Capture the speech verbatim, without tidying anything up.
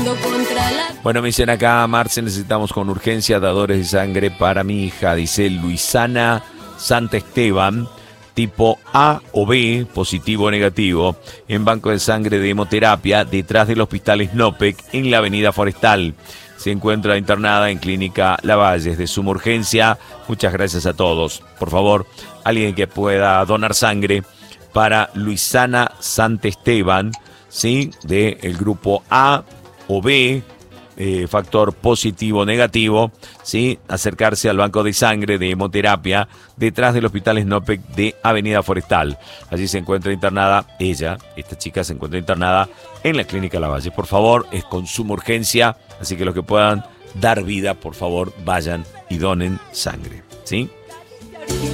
Bueno, me dicen acá, Marce, necesitamos con urgencia dadores de sangre para mi hija, dice Luisana Santa Esteban, tipo A o B, positivo o negativo, en banco de sangre de hemoterapia, detrás del hospital Snopek, en la avenida Forestal. Se encuentra internada en Clínica Lavalle, de suma urgencia. Muchas gracias a todos. Por favor, alguien que pueda donar sangre para Luisana Santa Esteban, ¿sí? Del grupo A o B, eh, factor positivo o negativo, ¿sí? Acercarse al banco de sangre de hemoterapia detrás del hospital Snopek de Avenida Forestal. Allí se encuentra internada ella, esta chica se encuentra internada en la Clínica Lavalle. Por favor, es con suma urgencia, así que los que puedan dar vida, por favor, vayan y donen sangre, ¿sí?